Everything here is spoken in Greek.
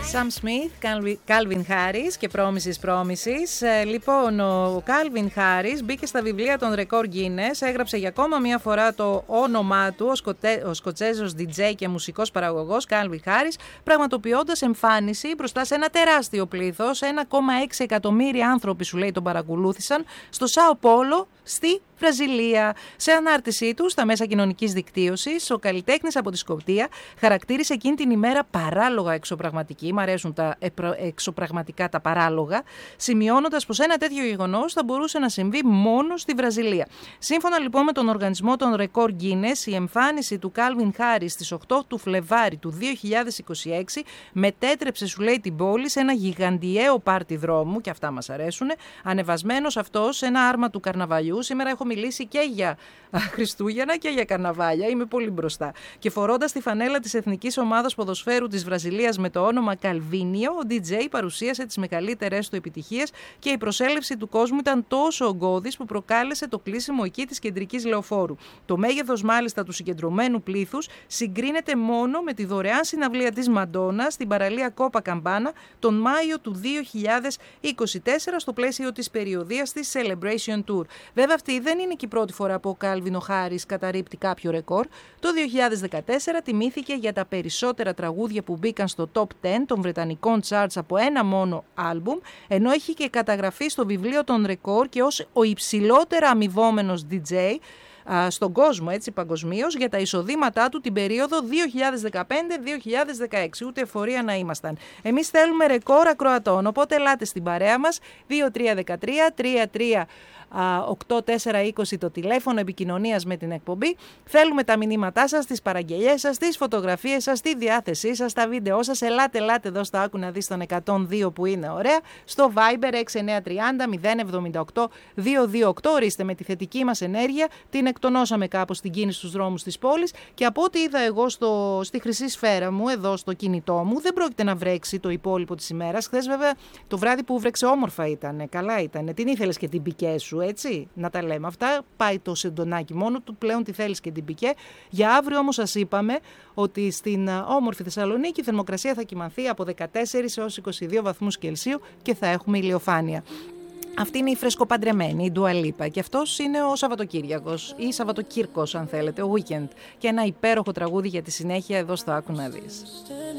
Sam Smith, Calvin Harris και Promises. Λοιπόν, ο Calvin Harris μπήκε στα βιβλία των ρεκόρ Guinness, έγραψε για ακόμα μία φορά το όνομά του, ο Σκοτσέζος DJ και μουσικός παραγωγός Calvin Harris, πραγματοποιώντας εμφάνιση μπροστά σε ένα τεράστιο πλήθος, 1,6 εκατομμύρια άνθρωποι σου λέει τον παρακολούθησαν, στο Σάο Πόλο, στη Βραζιλία. Σε ανάρτησή του στα μέσα κοινωνικής δικτύωσης, ο καλλιτέχνης από τη Σκωτία χαρακτήρισε εκείνη την ημέρα παράλογα εξωπραγματική. Μ' αρέσουν τα εξωπραγματικά τα παράλογα, σημειώνοντας πως ένα τέτοιο γεγονός θα μπορούσε να συμβεί μόνο στη Βραζιλία. Σύμφωνα λοιπόν με τον οργανισμό των ρεκόρ Guinness, η εμφάνιση του Calvin Harris στις 8 του Φλεβάρι του 2026 μετέτρεψε, σου λέει, την πόλη σε ένα γιγαντιαίο πάρτι δρόμου, και αυτά μας αρέσουν, ανεβασμένος αυτός σε ένα άρμα του καρναβαλιού. Σήμερα έχω μιλήσει και για Χριστούγεννα και για καρναβάλια, είμαι πολύ μπροστά. Και φορώντας τη φανέλα της εθνικής ομάδας ποδοσφαίρου της Βραζιλίας με το όνομα Καλβίνιο, ο DJ παρουσίασε τις μεγαλύτερες του επιτυχίες και η προσέλευση του κόσμου ήταν τόσο ογκώδης που προκάλεσε το κλείσιμο εκεί της κεντρικής λεωφόρου. Το μέγεθος μάλιστα του συγκεντρωμένου πλήθους συγκρίνεται μόνο με τη δωρεάν συναυλία της Μαντόνα στην παραλία Κόπα Καμπάνα τον Μάιο του 2024 στο πλαίσιο της περιοδίας της Celebration Tour. Βέβαια, αυτή δεν είναι και η πρώτη φορά που ο Κάλβιν ο Χάρις καταρρίπτει κάποιο ρεκόρ. Το 2014 τιμήθηκε για τα περισσότερα τραγούδια που μπήκαν στο Top 10 των βρετανικών charts από ένα μόνο άλμπουμ, ενώ έχει και καταγραφεί στο βιβλίο των ρεκόρ και ως ο υψηλότερα αμοιβόμενος DJ στον κόσμο, έτσι, παγκοσμίως, για τα εισοδήματά του την περίοδο 2015-2016. Ούτε εφορία να ήμασταν. Εμείς θέλουμε ρεκόρ ακροατών, οπότε ελάτε στην παρέα μας. 2313-33-8420 το τηλέφωνο επικοινωνίας με την εκπομπή. Θέλουμε τα μηνύματά σας, τις παραγγελίες σας, τις φωτογραφίες σας, τη διάθεσή σας, τα βίντεο σας. Ελάτε εδώ στο Άκου να δεις τον 102 που είναι ωραία. Στο Viber 6930-078-228. Ορίστε, με τη θετική μας ενέργεια την εκτονώσαμε κάπως στην κίνηση στους δρόμους της πόλης, και από ό,τι είδα εγώ στη χρυσή σφαίρα μου, εδώ στο κινητό μου, δεν πρόκειται να βρέξει το υπόλοιπο της ημέρας. Χθες βέβαια το βράδυ που βρέξε όμορφα ήταν, καλά ήταν. Την ήθελες και την πικέ σου, έτσι, να τα λέμε αυτά. Πάει το σεντονάκι μόνο του, πλέον τη θέλεις και την πικέ. Για αύριο όμως σας είπαμε ότι στην όμορφη Θεσσαλονίκη η θερμοκρασία θα κυμανθεί από 14 έως 22 βαθμούς Κελσίου και θα έχουμε ηλιοφάνεια. Αυτή είναι η φρεσκοπαντρεμένη, η Dua Lipa, και αυτός είναι ο Σαββατοκύριακος ή Σαββατοκύρκος αν θέλετε, ο weekend, και ένα υπέροχο τραγούδι για τη συνέχεια εδώ στο Άκου να δεις.